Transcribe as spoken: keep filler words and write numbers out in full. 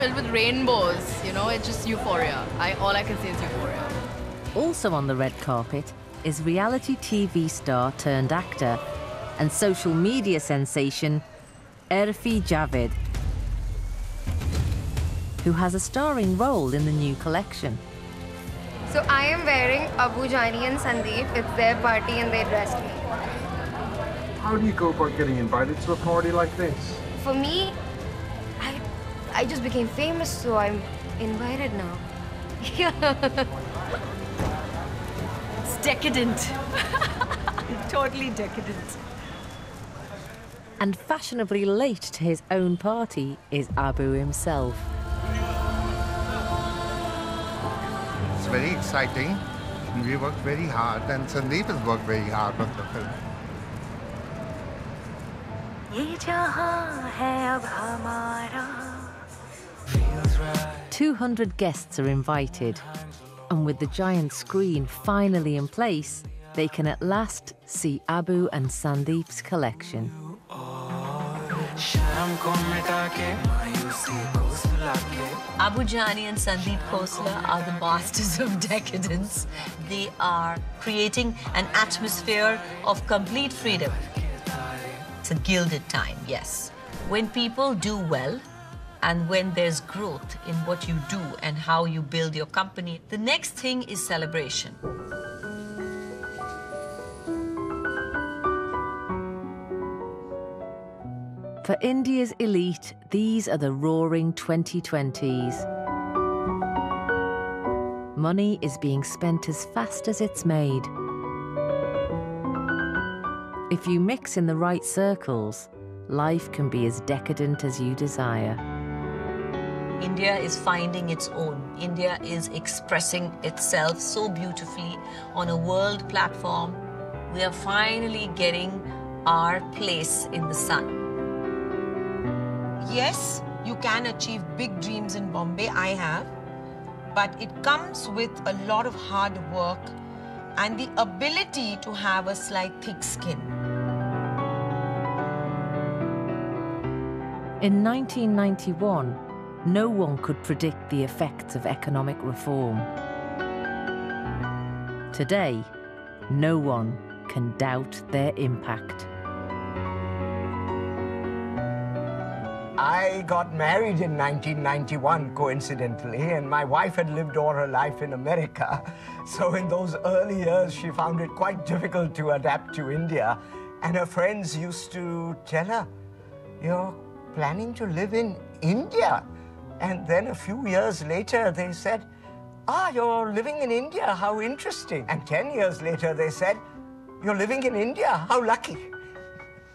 Filled with rainbows, you know, it's just euphoria. I, all I can say is euphoria. Also on the red carpet is reality T V star turned actor and social media sensation Urfi Javed, who has a starring role in the new collection. So I am wearing Abu Jani and Sandeep. It's their party and they dressed me. How do you go about getting invited to a party like this? For me, I, I just became famous, so I'm invited now. It's decadent. Totally decadent. And fashionably late to his own party is Abu himself. It's very exciting. We worked very hard, and Sandeep has worked very hard on the film. two hundred guests are invited, and with the giant screen finally in place, they can at last see Abu and Sandeep's collection. Abu Jani and Sandeep Khosla are the masters of decadence. They are creating an atmosphere of complete freedom. It's a gilded time, yes. When people do well, and when there's growth in what you do and how you build your company, the next thing is celebration. For India's elite, these are the roaring twenty twenties. Money is being spent as fast as it's made. If you mix in the right circles, life can be as decadent as you desire. India is finding its own. India is expressing itself so beautifully on a world platform. We are finally getting our place in the sun. Yes, you can achieve big dreams in Bombay, I have, but it comes with a lot of hard work and the ability to have a slight thick skin. In nineteen ninety-one, no one could predict the effects of economic reform. Today, no one can doubt their impact. I got married in nineteen ninety-one, coincidentally, and my wife had lived all her life in America. So in those early years, she found it quite difficult to adapt to India. And her friends used to tell her, "You're planning to live in India?" And then a few years later, they said, "Ah, you're living in India, how interesting." And ten years later, they said, "You're living in India, how lucky."